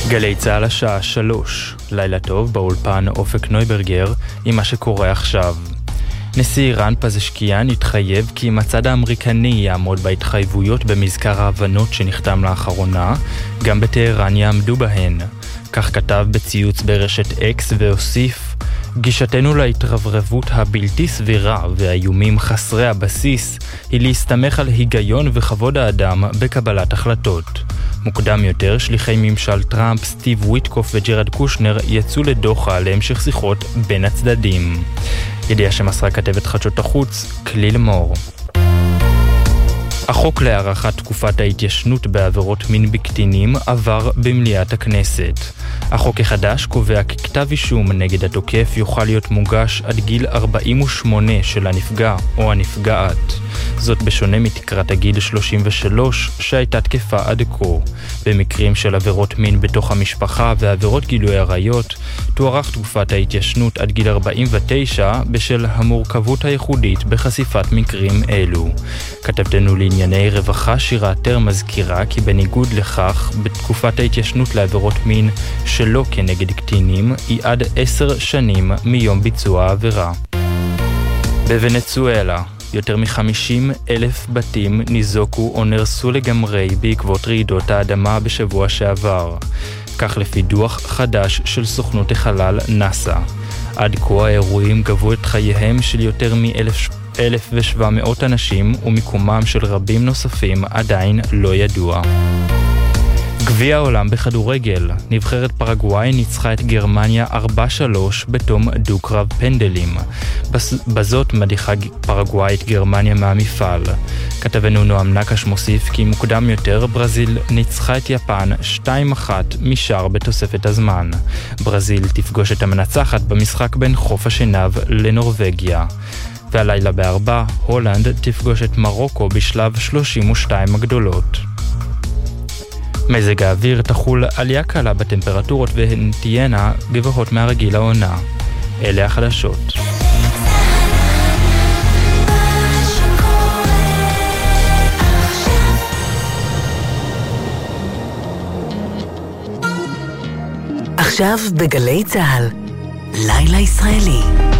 גלי צהל השעה 3, לילה טוב באולפן אופק נויברגר עם מה שקורה עכשיו. נשיא איראן פזשקיאן התחייב כי אם הצד האמריקני יעמוד בהתחייבויות במזכר ההבנות שנחתם לאחרונה, גם בטהרן יעמדו בהן. כך כתב בציוץ ברשת אקס והוסיף, גישתנו להתרברבות הבלתי סבירה והאיומים חסרי הבסיס היא להסתמך על היגיון וכבוד האדם בקבלת החלטות. מוקדם יותר, שליחי ממשל טראמפ, סטיב וויטקוף וג'רד קושנר יצאו לדוחה להמשך שיחות בין הצדדים. ידיעה שמסרה כתבת חדשות החוץ, כליל מור. החוק להארכת תקופת ההתיישנות בעבירות מין בקטינים עבר במליאת הכנסת. החוק החדש קובע כי כתב אישום נגד התוקף יוכל להיות מוגש עד גיל 48 של הנפגע או הנפגעת. זאת בשונה מתקרת הגיל 33 שהייתה תקפה עד כה. במקרים של עבירות מין בתוך המשפחה ועבירות גילוי עריות, תוארך תקופת ההתיישנות עד גיל 49 בשל המורכבות הייחודית בחשיפת מקרים אלו. כתבתנו לענייני רווחה שירה עטר מזכירה כי בניגוד לכך, בתקופת ההתיישנות לעבירות מין שלא כנגד קטינים היא עד 10 שנים מיום ביצוע העבירה. בוונצואלה יותר מ-50,000 בתים ניזוקו או נרסו לגמרי בעקבות רעידות האדמה בשבוע שעבר. כך לפי דוח חדש של סוכנות החלל נאסא. עד כה האירועים גבו את חייהם של יותר מ-1,700 אנשים ומיקומם של רבים נוספים עדיין לא ידוע. גביע העולם בכדורגל, נבחרת פרגוואי ניצחה את גרמניה 4-3 בתום דו-קרב פנדלים. בזאת מדיחה פרגוואי את גרמניה מהמפעל. כתבנו נועם נקש מוסיף כי מוקדם יותר ברזיל ניצחה את יפן 2-1 משאר בתוספת הזמן. ברזיל תפגוש את המנצחת במשחק בין חוף השנהב לנורווגיה. והלילה ב4, הולנד תפגוש את מרוקו בשלב 32 הגדולות. מזג האוויר תחול עלייה קלה בטמפרטורות והן תהיינה גבוהות מהרגיל העונה. אלה החדשות. עכשיו בגלי צהל, לילה ישראלי.